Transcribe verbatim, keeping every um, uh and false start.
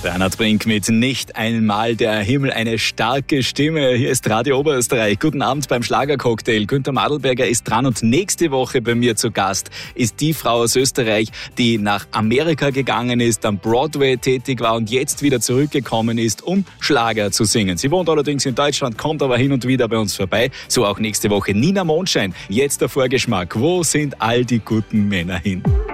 Bernhard Brink mit Nicht einmal der Himmel, eine starke Stimme. Hier ist Radio Oberösterreich. Guten Abend beim Schlagercocktail. Günther Madlberger ist dran und nächste Woche bei mir zu Gast ist die Frau aus Österreich, die nach Amerika gegangen ist, am Broadway tätig war und jetzt wieder zurückgekommen ist, um Schlager zu singen. Sie wohnt allerdings in Deutschland, kommt aber hin und wieder bei uns vorbei. So auch nächste Woche Nina Mondschein. Jetzt der Vorgeschmack. Wo sind all die guten Männer hin?